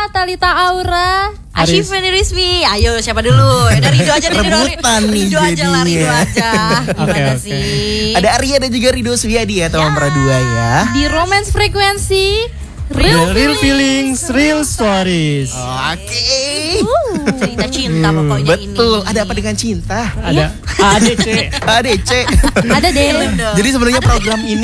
Talita Aura, Ashifeni Rizmi. Ayo siapa dulu? Dari Rido aja nih. Rebutan nih Rido aja lah, Rido jadinya. aja. Gimana Oke. sih? Ada Arya dan juga Rido Suyadi ya teman berdua ya. di Romance Frekuensi Real feelings, real stories. Oke. Cerita cinta pokoknya ini. Betul. Ada apa dengan cinta? Ada ADC. ADC. ada deh. Jadi sebenarnya program ini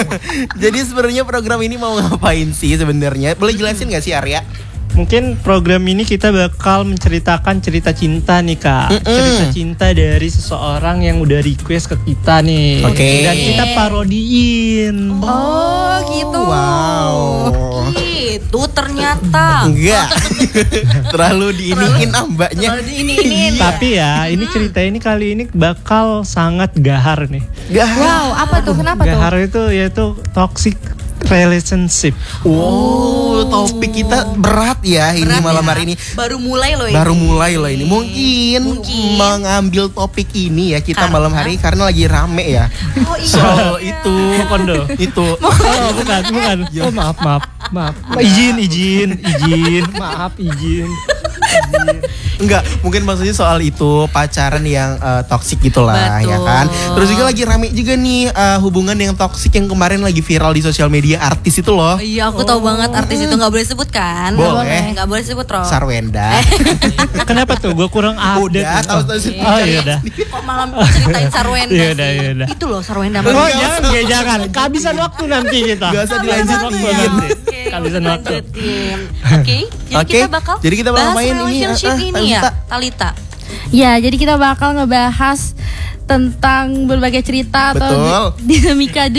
mau ngapain sih sebenarnya? Boleh jelasin nggak sih Arya? Mungkin program ini kita bakal menceritakan cerita cinta nih Kak. Cerita cinta dari seseorang yang udah request ke kita nih. Oke. Dan kita parodiin. Oh gitu. Wow. Itu ternyata. Enggak. Terlalu diiniin mbaknya. Kalau ini. Tapi ya, ini cerita ini kali ini bakal sangat gahar nih. Enggak. Wow, apa tuh? Kenapa tuh? Gahar itu yaitu toxic relationship. Wow, topik kita berat ya ini Berat malam ya. hari ini. Baru mulai loh ini. Baru mulai loh ini. Mungkin mengambil topik ini ya kita malam hari karena lagi rame ya. Oh iya. So itu Kondo. itu. Oh, bukan. Oh, maaf. Izin. Maaf, izin. Enggak, mungkin maksudnya soal itu pacaran yang toksik gitulah ya Betul. kan. Terus juga lagi rame juga nih hubungan yang toksik yang kemarin lagi viral di sosial media artis itu loh. Iya, aku tahu banget artis itu nggak boleh sebut kan? Boleh. Nggak boleh sebut, Ro. Sarwenda. Kenapa tuh? Gue kurang update. Udah tahu sih. Oh iya udah. Kok malam ceritain Sarwenda Yaudah, sih? yaudah. Itu loh Sarwenda. Oh jangan. Kehabisan waktu nanti kita. Gak usah dilanjutin. Kehabisan waktu. Oke, jadi Oke, kita bakal jadi kita bakal bahas main ini, relationship ini ya, Talita. Talita. Ya, jadi kita bakal ngebahas tentang berbagai cerita Betul. atau dinamika